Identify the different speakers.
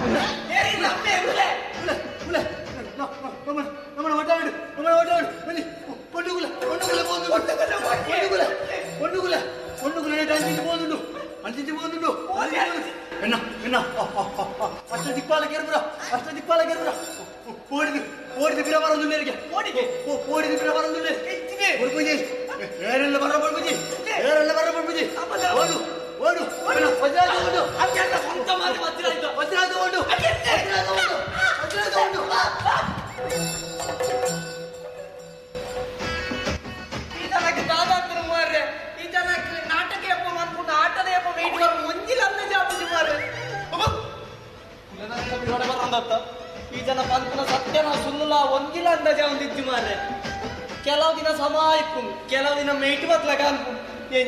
Speaker 1: ಈ ಜನ ಪಂತನ ಸತ್ಯನ ಸುಳ್ಳುಲ ಒಂದಿಲ್ಲ ಅಂದಾಜ ಒಂದಿದ್ದು ಮಾರ್ರೆ. ಕೆಲವು ದಿನ ಸಮ ಇಪ್ಪು, ಕೆಲವು ದಿನ ಮೇಯ್ಟ್ ಬದ್ಲಾಗ ಅನ್ಪು.